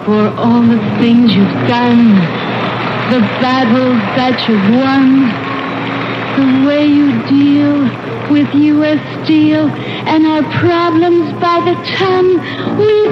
for all the things you've done, the battles that you've won, the way you deal with U.S. Steel and our problems by the ton. We